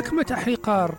حكمة أحيقار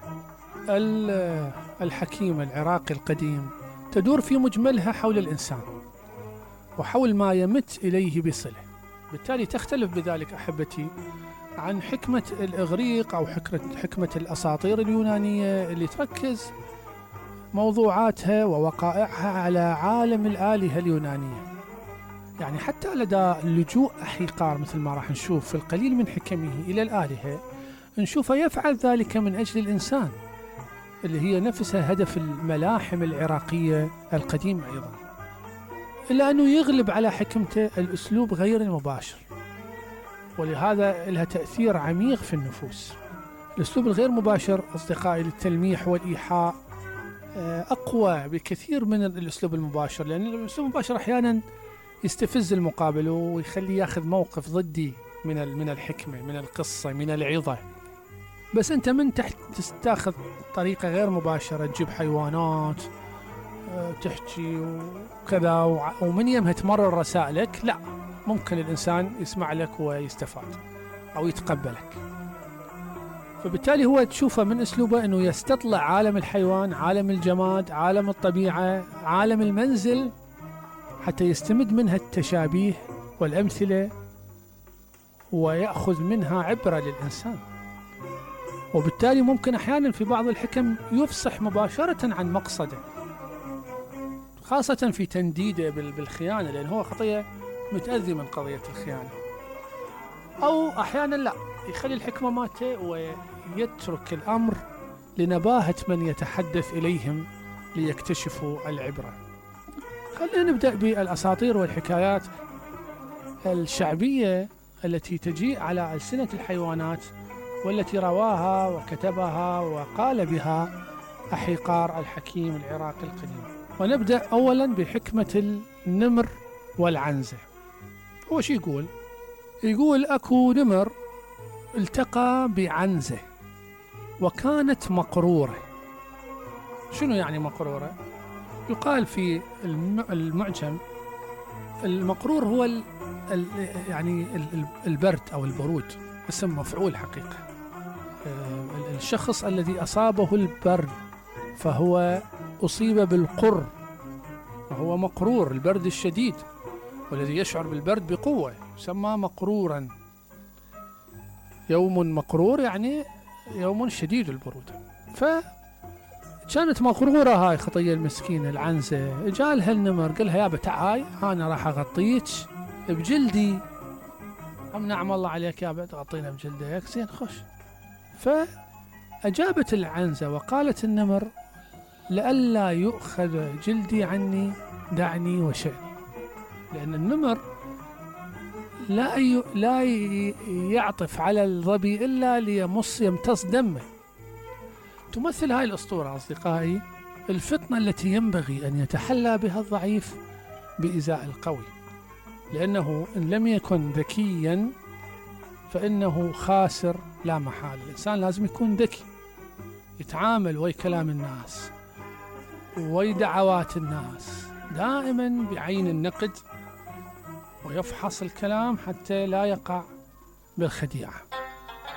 الحكيم العراقي القديم تدور في مجملها حول الإنسان وحول ما يمت إليه بصلة، بالتالي تختلف بذلك أحبتي عن حكمة الإغريق أو حكمة الأساطير اليونانية اللي تركز موضوعاتها ووقائعها على عالم الآلهة اليونانية. يعني حتى لدى لجوء أحيقار مثل ما راح نشوف في القليل من حكمه إلى الآلهة، نشوفه يفعل ذلك من أجل الإنسان اللي هي نفسها هدف الملاحم العراقية القديمة أيضا، إلا أنه يغلب على حكمته الأسلوب غير المباشر، ولهذا لها تأثير عميق في النفوس. الأسلوب الغير مباشر أصدقائي للتلميح والإيحاء أقوى بكثير من الأسلوب المباشر، لأن الأسلوب المباشر أحيانا يستفز المقابل ويخليه ياخذ موقف ضدي من الحكمة، من القصة، من العظة. بس أنت من تاخذ طريقة غير مباشرة، تجيب حيوانات تحكي وكذا، ومن يمها تمرر رسائلك، لا، ممكن الإنسان يسمع لك ويستفاد أو يتقبلك. فبالتالي هو تشوفه من أسلوبه أنه يستطلع عالم الحيوان، عالم الجماد، عالم الطبيعة، عالم المنزل، حتى يستمد منها التشابيه والأمثلة ويأخذ منها عبرة للإنسان. وبالتالي ممكن أحيانا في بعض الحكم يفصح مباشرة عن مقصده، خاصة في تنديده بالخيانة، لأن هو خطية متأذي من قضية الخيانة. أو أحيانا لا، يخلي الحكمة ماته ويترك الأمر لنباهة من يتحدث إليهم ليكتشفوا العبرة. خلينا نبدأ بالأساطير والحكايات الشعبية التي تجيء على ألسنة الحيوانات والتي رواها وكتبها وقال بها أحيقار الحكيم العراقي القديم. ونبدأ أولا بحكمة النمر والعنزة. هو شو يقول؟ يقول أكو نمر التقى بعنزة وكانت مقرورة. شنو يعني مقرورة؟ يقال في المعجم المقرور هو يعني البرد أو البرود، اسم مفعول حقيقة. الشخص الذي أصابه البرد فهو أصيب بالقر، وهو مقرور، البرد الشديد، والذي يشعر بالبرد بقوة يسمى مقرورا. يوم مقرور يعني يوم شديد البرودة. فكانت مقرورة هاي خطية المسكينة العنزة. جالها النمر قالها يابا تعاي أنا راح أغطيك بجلدي. نعم الله عليك يابا تغطينا بجلدك، زين خش. فأجابت العنزة وقالت النمر لئلا يؤخذ جلدي عني دعني وشأني. لأن النمر لا يعطف على الظبي إلا يمتص دمه. تمثل هاي الأسطورة أصدقائي الفطنة التي ينبغي أن يتحلى بها الضعيف بإزاء القوي، لأنه إن لم يكن ذكيا فإنه خاسر لا محالة. الإنسان لازم يكون ذكي، يتعامل ويا كلام الناس ويا دعوات الناس دائما بعين النقد، ويفحص الكلام حتى لا يقع بالخديعة.